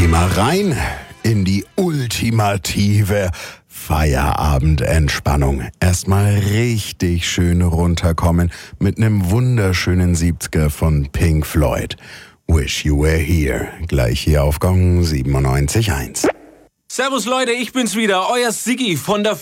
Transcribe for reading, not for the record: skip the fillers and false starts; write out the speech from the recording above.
mal rein in die ultimative Feierabendentspannung. Erstmal richtig schön runterkommen mit einem wunderschönen 70er von Pink Floyd. Wish You Were Here. Gleich hier auf Gong 97.1. Servus Leute, ich bin's wieder, euer Siggi von der